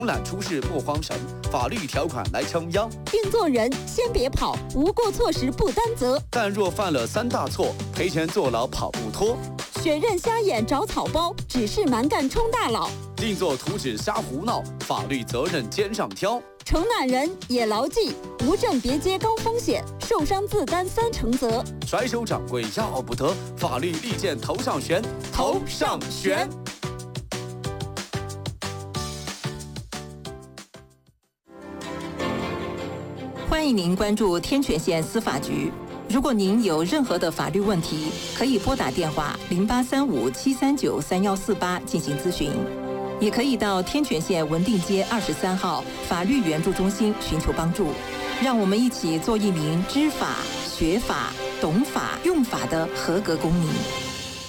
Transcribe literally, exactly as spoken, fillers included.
览出事莫慌神，法律条款来撑腰。 定做人先别跑，无过错时不担责。 但若犯了三大错，赔钱坐牢跑不脱。 选任瞎眼找草包，只是蛮干充大佬。 定做图纸瞎胡闹，法律责任肩上挑。 城南人也牢记，无证别接高风险，受伤自担三成责。 甩手掌柜要不得，法律利剑头上悬，头上悬。 欢迎您关注天泉县司法局。如果您有任何的法律问题，可以拨打电话零八三五七三九三幺四八进行咨询，也可以到天泉县文定街二十三号法律援助中心寻求帮助。让我们一起做一名知法、学法、懂法、用法的合格公民。